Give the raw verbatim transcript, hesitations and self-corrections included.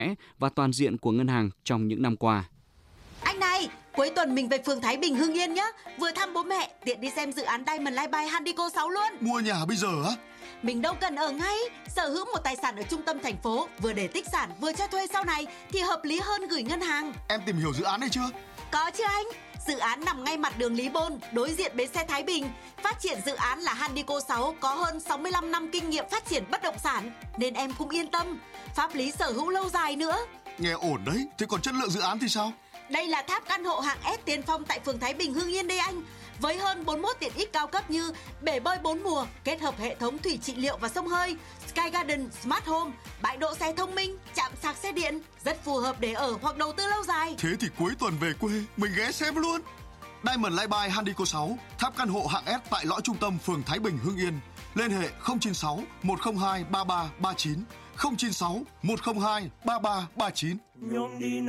và toàn diện của ngân hàng trong những năm qua. Anh này, cuối tuần mình về phường Thái Bình, Hưng Yên nhé. Vừa thăm bố mẹ, tiện đi xem dự án Diamond Life by Handico sáu luôn. Mua nhà bây giờ á? Mình đâu cần ở ngay, sở hữu một tài sản ở trung tâm thành phố, vừa để tích sản vừa cho thuê sau này thì hợp lý hơn gửi ngân hàng. Em tìm hiểu dự án này chưa? Có chứ anh. Dự án nằm ngay mặt đường Lý Bôn, đối diện bến xe Thái Bình. Phát triển dự án là Handico sáu có hơn sáu mươi lăm năm kinh nghiệm phát triển bất động sản, nên em cũng yên tâm. Pháp lý sở hữu lâu dài nữa. Nghe ổn đấy, thế còn chất lượng dự án thì sao? Đây là tháp căn hộ hạng S tiên phong tại phường Thái Bình, Hưng Yên đây anh. Với hơn bốn mươi mốt tiện ích cao cấp như bể bơi bốn mùa, kết hợp hệ thống thủy trị liệu và xông hơi, Sky Garden, Smart Home, bãi đỗ xe thông minh, trạm sạc xe điện, rất phù hợp để ở hoặc đầu tư lâu dài. Thế thì cuối tuần về quê, mình ghé xem luôn. Diamond Life by Handico sáu, tháp căn hộ hạng S tại lõi trung tâm phường Thái Bình, Hưng Yên. Liên hệ không chín sáu một không hai ba ba ba chín, không chín sáu một không hai ba ba ba chín.